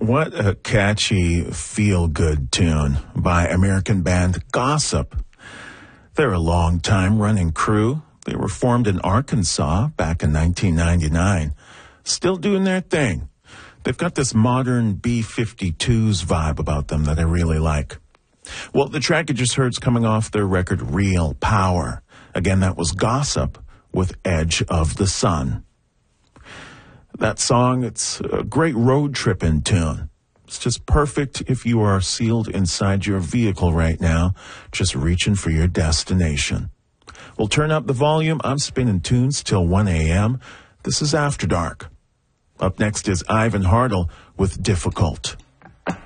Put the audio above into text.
What a catchy, feel-good tune by American band Gossip. They're a long-time running crew. They were formed in Arkansas back in 1999. Still doing their thing. They've got this modern B-52s vibe about them that I really like. Well, the track you just heard is coming off their record Real Power. Again, that was Gossip with Edge of the Sun. That song, it's a great road tripping tune. It's just perfect if you are sealed inside your vehicle right now, just reaching for your destination. We'll turn up the volume. I'm spinning tunes till 1 a.m. This is After Dark. Up next is Ivan Hartle with Difficult.